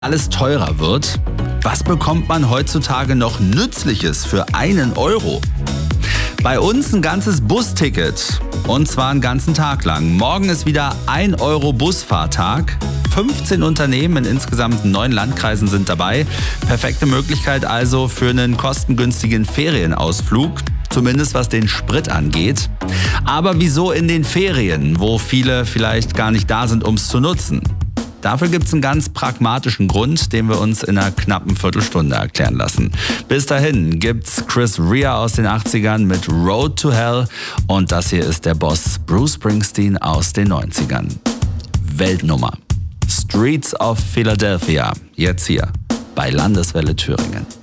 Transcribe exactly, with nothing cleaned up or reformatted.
alles teurer wird, was bekommt man heutzutage noch Nützliches für einen Euro? Bei uns ein ganzes Busticket und zwar einen ganzen Tag lang. Morgen ist wieder ein Euro Busfahrtag. fünfzehn Unternehmen in insgesamt neun Landkreisen sind dabei. Perfekte Möglichkeit also für einen kostengünstigen Ferienausflug. Zumindest was den Sprit angeht. Aber wieso in den Ferien, wo viele vielleicht gar nicht da sind, um es zu nutzen? Dafür gibt es einen ganz pragmatischen Grund, den wir uns in einer knappen Viertelstunde erklären lassen. Bis dahin gibt's Chris Rea aus den achtzigern mit Road to Hell und das hier ist der Boss Bruce Springsteen aus den neunzigern. Weltnummer. Streets of Philadelphia, jetzt hier bei Landeswelle Thüringen.